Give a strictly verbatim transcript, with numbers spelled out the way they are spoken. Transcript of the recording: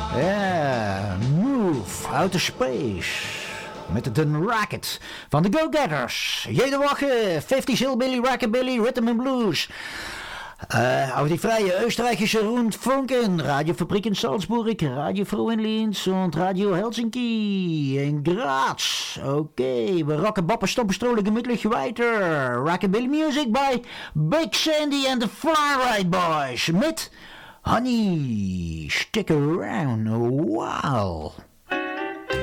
Ja, Move, Outer Space. Met de Racket van de Go-Getters. Jede Woche, vijftig Hillbilly, Rockabilly, Rhythm and Blues. Uh, auf die freie österreichische Rundfunken, Radiofabrik in Salzburg, Radio Froh in Linz und Radio Helsinki in Graz. Okay, wir rocken, boppen, stoppen, strolen gemütlich weiter. Rockabilly Music by Big Sandy and the Fly-Ride Boys mit Honey, stick around a while.